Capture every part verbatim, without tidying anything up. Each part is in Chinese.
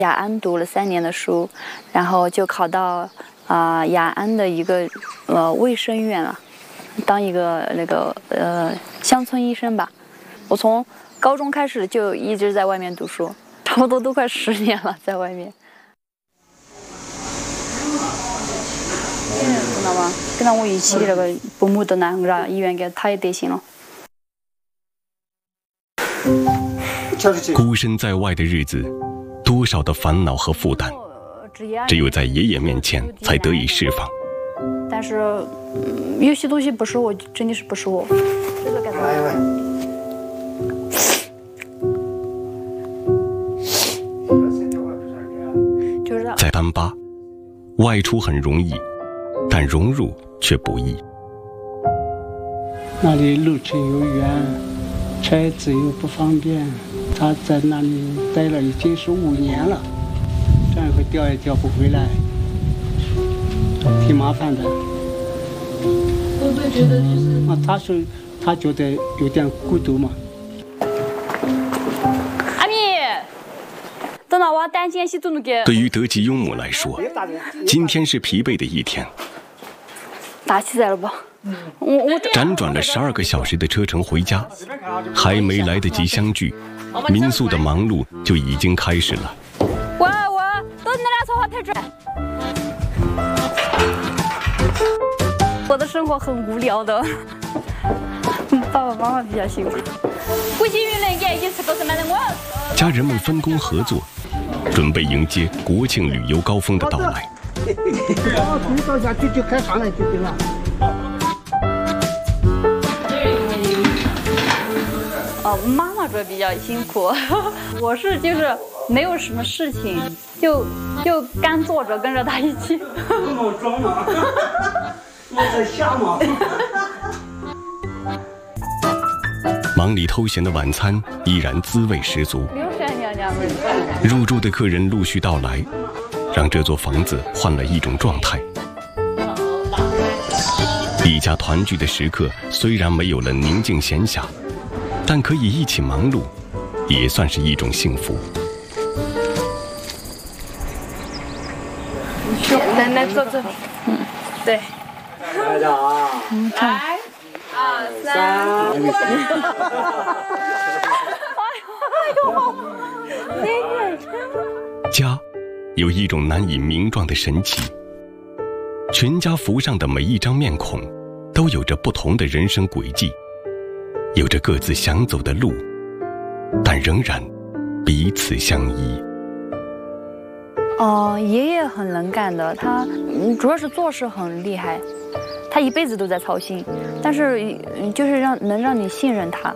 雅安读了三年的书，然后就考到啊、呃、雅安的一个呃卫生院了，当一个那个呃乡村医生吧。我从高中开始就一直在外面读书，差不多都快十年了，在外面。知道吗？跟到我一起那个父母都拿让医院给他也得行了。 孤身在外的日子，多少的烦恼和负担，只有在爷爷面前才得以释放。 但是、嗯、有些东西不是我，真的是不是我。这个该怎么？就是在丹巴，外出很容易，但融入却不易。 那里路程又远，车子又不方便。他在那里待了已经是五年了，这样会调也调不回来，挺麻烦的。 会不会觉得就是啊，他是他觉得有点孤独嘛。 阿米，等到我单肩洗都能给。 对于德吉雍姆来说，今天是疲惫的一天。 打起来了吧？我我辗转了十二个小时的车程回家，还没来得及相聚，民宿的忙碌就已经开始了。 我我都你俩说话太准。我的生活很无聊的，爸爸妈妈比较辛苦。估计原来也一次都是买的我。 家人们分工合作，准备迎接国庆旅游高峰的到来。 你到家就就开上来就行了。 哦，妈妈主要比较辛苦，我是就是没有什么事情，就就干坐着跟着他一起。 跟我装嘛，我在瞎嘛。 忙里偷闲的晚餐依然滋味十足。入住的客人陆续到来，让这座房子换了一种状态。一家团聚的时刻虽然没有了宁静闲暇，但可以一起忙碌，也算是一种幸福。 来来坐坐，嗯，对。 来的啊， 嗯，来，二三，哎呦， 家有一种难以名状的神奇，全家福上的每一张面孔，都有着不同的人生轨迹，有着各自想走的路，但仍然彼此相依。 哦，爷爷很能干的，他主要是做事很厉害，他一辈子都在操心，但是就是让能让你信任他。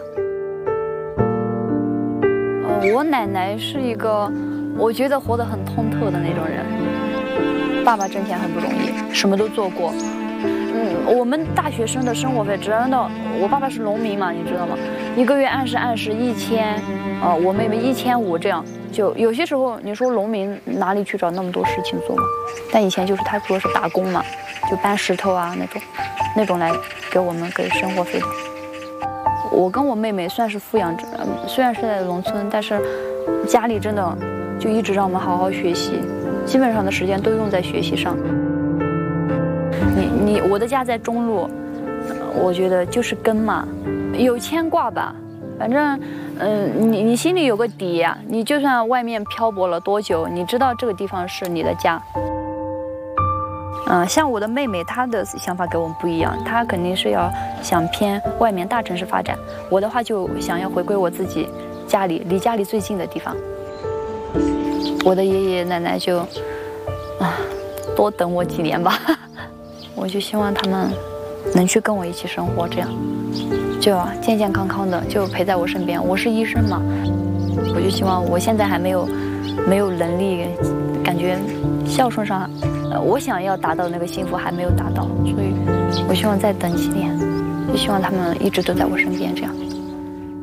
呃，我奶奶是一个，我觉得活得很通透的那种人。爸爸挣钱很不容易，什么都做过。嗯，我们大学生的生活费真的，我爸爸是农民嘛，你知道吗？一个月按时按时一千，呃，我妹妹一千五这样。就有些时候，你说农民哪里去找那么多事情做嘛？但以前就是他主要是打工嘛，就搬石头啊那种，那种来给我们给生活费的。我跟我妹妹算是富养着，虽然是在农村，但是家里真的就一直让我们好好学习，基本上的时间都用在学习上。你你我的家在中路，我觉得就是根嘛，有牵挂吧。反正，嗯、呃，你你心里有个底呀、啊，你就算外面漂泊了多久，你知道这个地方是你的家。嗯、呃，像我的妹妹，她的想法跟我们不一样，她肯定是要想偏外面大城市发展。我的话就想要回归我自己家里，离家里最近的地方。我的爷爷奶奶就，啊，多等我几年吧。我就希望他们能去跟我一起生活，这样。就健健康康的，就陪在我身边。我是医生嘛，我就希望我现在还没有没有能力，感觉孝顺上，呃，我想要达到那个幸福还没有达到，所以我希望再等几年，就希望他们一直都在我身边，这样。